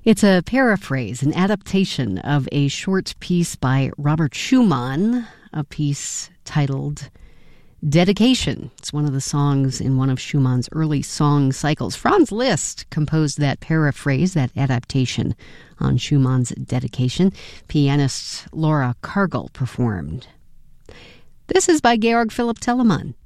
It's a paraphrase, an adaptation of a short piece by Robert Schumann, a piece titled Dedication. It's one of the songs in one of Schumann's early song cycles. Franz Liszt composed that paraphrase, that adaptation on Schumann's Dedication. Pianist Laura Cargill performed. This is by Georg Philipp Telemann.